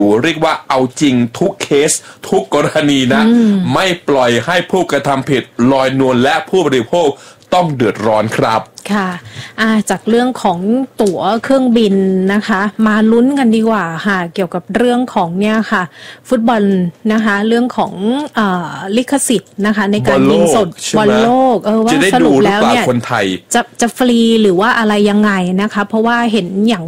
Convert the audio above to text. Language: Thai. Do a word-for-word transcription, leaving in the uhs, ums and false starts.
เรียกว่าเอาจริงทุกเคสทุกกรณีนะไม่ปล่อยให้ผู้กระทำผิดลอยนวลและผู้บริโภคต้องเดือดร้อนครับค่ะจากเรื่องของตั๋วเครื่องบินนะคะมาลุ้นกันดีกว่าค่ะเกี่ยวกับเรื่องของเนี่ยค่ะฟุตบอลนะคะเรื่องของเอ่อลิขสิทธิ์นะคะในการยิงสดบอลโลกเออว่าสรุปแล้วเนี่ยจะจะฟรีหรือว่าอะไรยังไงนะคะเพราะว่าเห็นอย่าง